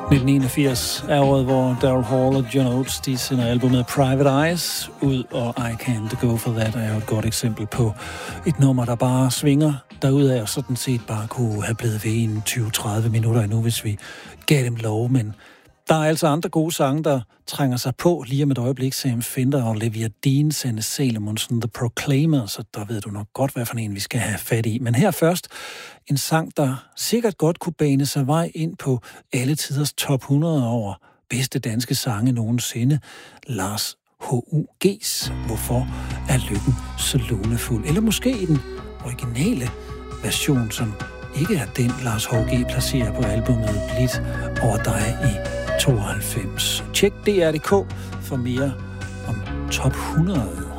1981 er året, hvor Daryl Hall og John Oates, de sender albumet Private Eyes ud, og I Can't Go For That er jo et godt eksempel på et nummer, der bare svinger derudad, og sådan set bare kunne have blevet ved i 20-30 minutter endnu, hvis vi gav dem lov, men der er altså andre gode sange, der trænger sig på lige om et øjeblik. Sam Fender og Olivia Dean, Sanne Salomonsen, The Proclaimers, så der ved du nok godt, hvad for en vi skal have fat i. Men her først en sang, der sikkert godt kunne bane sig vej ind på alle tiders top 100 over bedste danske sange nogensinde. Lars H.U.G's Hvorfor er lykken så lunefuld? Eller måske i den originale version, som ikke er den, Lars H.G. placerer på albumet Blidt over dig i 92. Tjek DR.dk for mere om top 100.